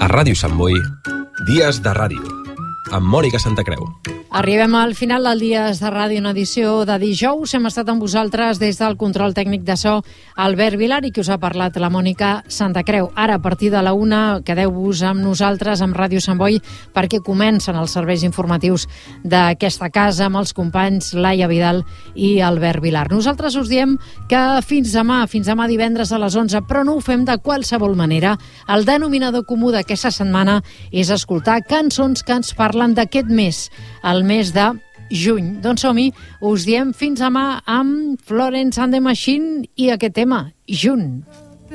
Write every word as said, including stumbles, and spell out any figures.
A Ràdio Sant Boi, Dies de Ràdio, amb Mònica Santacreu. Arribem al final del Dies de Ràdio, una edició de dijous. Hem estat amb vosaltres des del control tècnic de so, Albert Vilar, i qui us ha parlat, la Mònica Santacreu. Ara, a partir de la una, quedeu-vos amb nosaltres, amb Ràdio Sant Boi, perquè comencen els serveis informatius d'aquesta casa amb els companys Laia Vidal i Albert Vilar. Nosaltres us diem que fins demà, fins demà divendres a les onze, però no ho fem de qualsevol manera. El denominador comú d'aquesta setmana és escoltar cançons que ens parlen d'aquest mes, el mes de juny. Doncs som-hi, us diem fins demà amb Florence and the Machine i aquest tema, Junt.